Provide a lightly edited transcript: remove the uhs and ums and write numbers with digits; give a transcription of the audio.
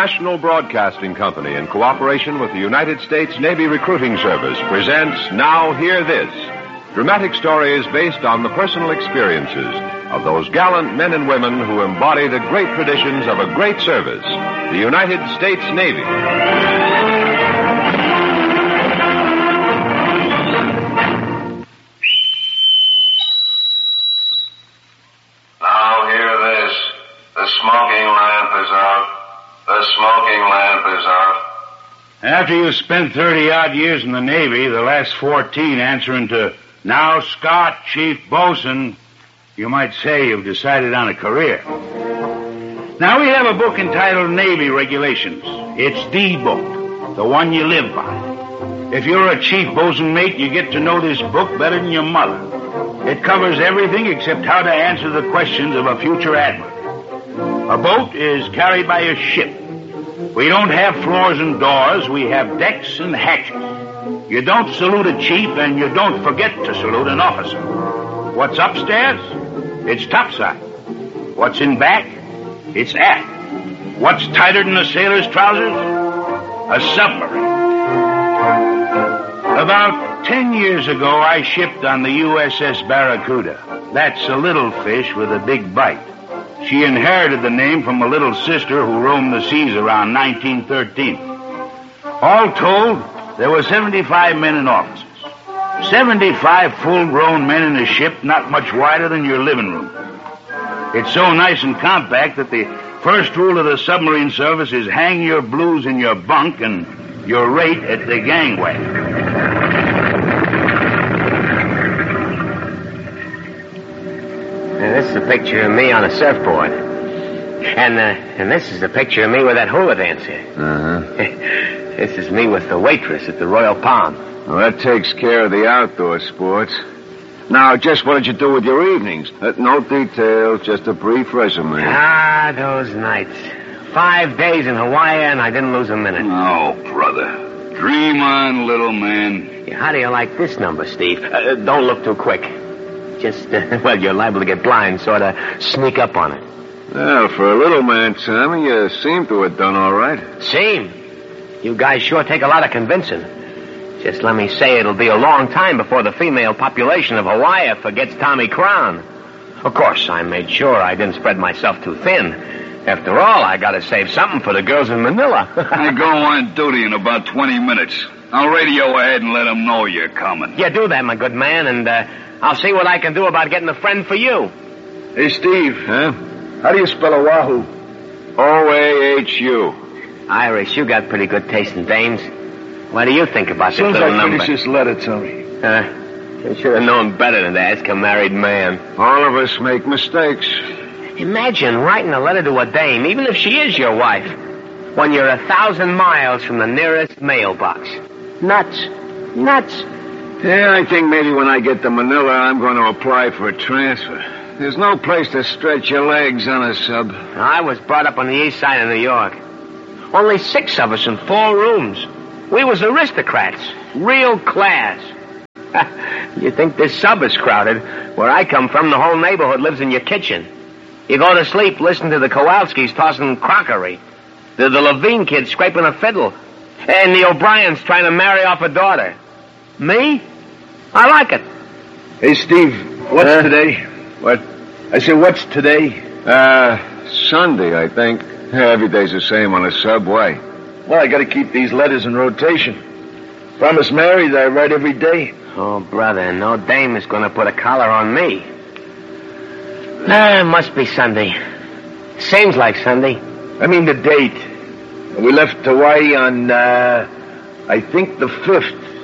National Broadcasting Company, in cooperation with the United States Navy Recruiting Service, presents Now Hear This, dramatic stories based on the personal experiences of those gallant men and women who embody the great traditions of a great service, the United States Navy. Now hear this. The smoking lamp is out. The smoking lamp is out. After you spent 30-odd years in the Navy, the last 14 answering to "Now Scott, Chief Bosun," you might say you've decided on a career. Now we have a book entitled Navy Regulations. It's the book, the one you live by. If you're a chief bosun mate, you get to know this book better than your mother. It covers everything except how to answer the questions of a future admiral. A boat is carried by a ship. We don't have floors and doors. We have decks and hatches. You don't salute a chief, and you don't forget to salute an officer. What's upstairs? It's topside. What's in back? It's aft. What's tighter than a sailor's trousers? A submarine. About 10 years ago, I shipped on the USS Barracuda. That's a little fish with a big bite. She inherited the name from a little sister who roamed the seas around 1913. All told, there were 75 men and officers. 75 full-grown men in a ship not much wider than your living room. It's so nice and compact that the first rule of the submarine service is hang your blues in your bunk and your rate at the gangway. And this is a picture of me on a surfboard. And this is a picture of me with that hula dancer. This is me with the waitress at the Royal Palm. Well, that takes care of the outdoor sports. Now, just what did you do with your evenings? No details, just a brief resume. Ah, those nights. 5 days in Hawaii, and I didn't lose a minute. Oh, brother. Dream on, little man. Yeah, how do you like this number, Steve? Don't look too quick. Just, well, you're liable to get blind, sort of sneak up on it. Well, for a little man, Tommy, you seem to have done all right. Seem? You guys sure take a lot of convincing. Just let me say it'll be a long time before the female population of Hawaii forgets Tommy Crown. Of course, I made sure I didn't spread myself too thin. After all, I gotta save something for the girls in Manila. I go on duty in about 20 minutes. I'll radio ahead and let them know you're coming. Yeah, do that, my good man, and I'll see what I can do about getting a friend for you. Hey, Steve. Huh? How do you spell Oahu? O-A-H-U. Irish, you got pretty good taste in dames. What do you think about this little number? Finish this letter, Tony. You should have known better than to ask a married man. All of us make mistakes. Imagine writing a letter to a dame, even if she is your wife, when you're 1,000 miles from the nearest mailbox. Nuts. Nuts. Yeah, I think maybe when I get to Manila, I'm going to apply for a transfer. There's no place to stretch your legs on a sub. I was brought up on the east side of New York. Only 6 of us in 4 rooms. We was aristocrats. Real class. You think this sub is crowded? Where I come from, the whole neighborhood lives in your kitchen. You go to sleep, listen to the Kowalskis tossing crockery. The Levine kid scraping a fiddle. And the O'Briens trying to marry off a daughter. Me? I like it. Hey, Steve, what's today? What? I said, what's today? Sunday, I think. Every day's the same on a sub. Why? Well, I gotta keep these letters in rotation. Promise Mary that I write every day. Oh, brother, no dame is gonna put a collar on me. It must be Sunday. Seems like Sunday. I mean the date. We left Hawaii on, I think the 5th.